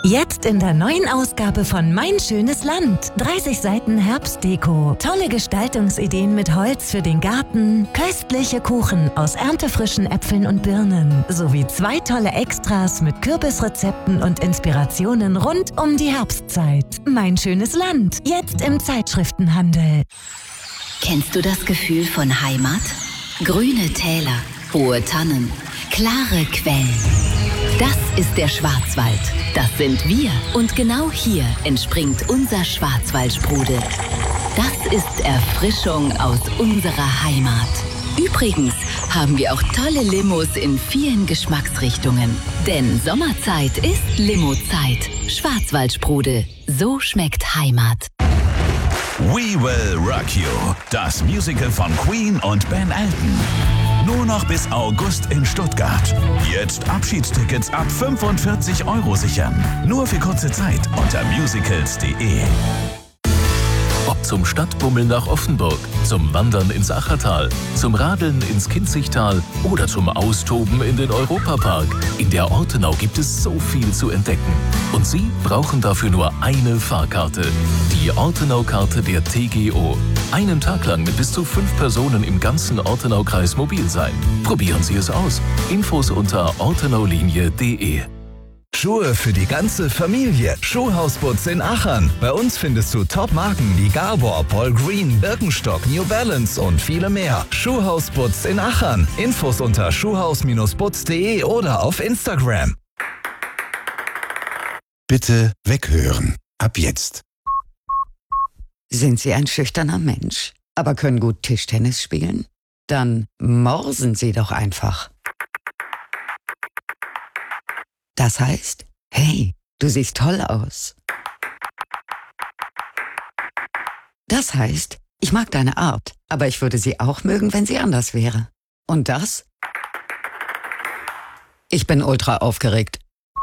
Jetzt in der neuen Ausgabe von Mein schönes Land. 30 Seiten Herbstdeko, tolle Gestaltungsideen mit Holz für den Garten, köstliche Kuchen aus erntefrischen Äpfeln und Birnen, sowie 2 tolle Extras mit Kürbisrezepten und Inspirationen rund um die Herbstzeit. Mein schönes Land, jetzt im Zeitschriftenhandel. Kennst du das Gefühl von Heimat? Grüne Täler, hohe Tannen, klare Quellen. Das ist der Schwarzwald. Das sind wir. Und genau hier entspringt unser Schwarzwaldsprudel. Das ist Erfrischung aus unserer Heimat. Übrigens haben wir auch tolle Limos in vielen Geschmacksrichtungen. Denn Sommerzeit ist Limozeit. Schwarzwaldsprudel. So schmeckt Heimat. We Will Rock You. Das Musical von Queen und Ben Elton. Nur noch bis August in Stuttgart. Jetzt Abschiedstickets ab 45 € sichern. Nur für kurze Zeit unter musicals.de. Ob zum Stadtbummeln nach Offenburg, zum Wandern ins Achertal, zum Radeln ins Kinzigtal oder zum Austoben in den Europapark. In der Ortenau gibt es so viel zu entdecken. Und Sie brauchen dafür nur eine Fahrkarte. Die Ortenau-Karte der TGO. Einen Tag lang mit bis zu 5 Personen im ganzen Ortenau-Kreis mobil sein. Probieren Sie es aus. Infos unter ortenaulinie.de. Schuhe für die ganze Familie. Schuhhausputz in Achern. Bei uns findest du Top-Marken wie Gabor, Paul Green, Birkenstock, New Balance und viele mehr. Schuhhausputz in Achern. Infos unter schuhhaus-putz.de oder auf Instagram. Bitte weghören. Ab jetzt. Sind Sie ein schüchterner Mensch, aber können gut Tischtennis spielen? Dann morsen Sie doch einfach. Das heißt, hey, du siehst toll aus. Das heißt, ich mag deine Art, aber ich würde sie auch mögen, wenn sie anders wäre. Und das? Ich bin ultra aufgeregt.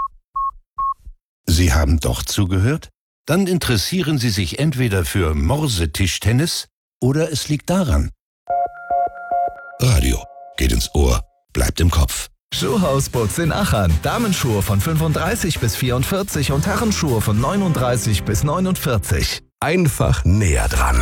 Sie haben doch zugehört? Dann interessieren Sie sich entweder für Morsetischtennis oder es liegt daran. Radio geht ins Ohr, bleibt im Kopf. Schuhhausputz in Achern. Damenschuhe von 35 bis 44 und Herrenschuhe von 39 bis 49. Einfach näher dran.